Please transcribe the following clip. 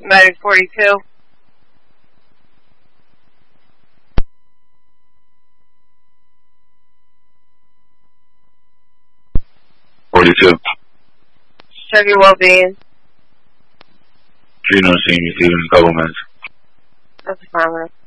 Medic 42. Check your well-being. Trino scene, receiving a couple minutes. That's a promise.